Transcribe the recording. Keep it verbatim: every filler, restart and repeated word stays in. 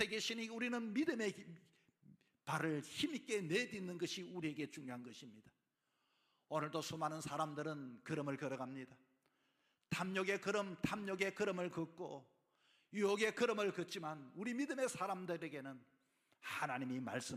곁에 계시니 우리는 믿음의 발을 힘있게 내딛는 것이 우리에게 중요한 것입니다. 오늘도 수많은 사람들은 걸음을 걸어갑니다. 탐욕의 걸음, 탐욕의 걸음을 걷고 유혹의 걸음을 걷지만 우리 믿음의 사람들에게는 하나님이 말씀